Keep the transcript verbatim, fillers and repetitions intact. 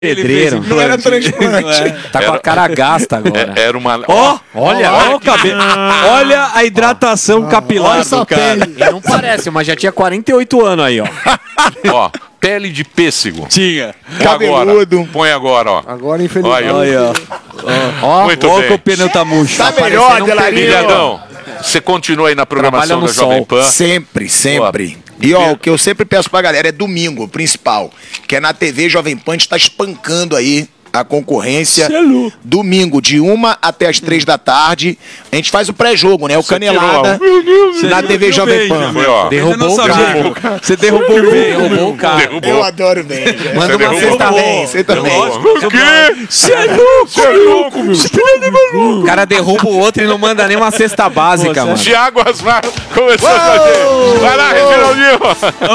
Pedreiro. Não era transplante. Tá com a cara gasta agora. Era uma... Ó, olha, olha o cabelo. Olha a hidratação capilar do cara. E não parece, mas já tinha quarenta e oito anos aí, ó. Ó, pele de pêssego. Tinha. Põe agora. Cabeludo. Põe agora, ó. Agora, infelizmente. Olha, Ó, Muito ó bem. que o pneu tá murcho. Tá Tá melhor, parecendo um Delarinho. pneu. Ilhadão, você continua aí na programação Trabalha da no Jovem sol. Pan. Sempre, sempre. E ó, o que eu sempre peço pra galera é domingo, o principal. Que é na T V Jovem Pan, a gente tá espancando aí a concorrência. Celu. Domingo, de uma até as três da tarde. A gente faz o pré-jogo, né? O Você Canelada tirou, na T V Jovem Pan. Foi, ó. Derrubou o cara. Você derrubou o meio. Derrubou o cara. Derrubou. Eu adoro bem. Manda uma derrubou. Você cesta também, você também. O quê? Você é louco, você é louco, meu. O cara derruba o outro e não manda nem uma cesta básica, mano. Thiago Asmar começou com a gente. Vai lá, Reginaldinho.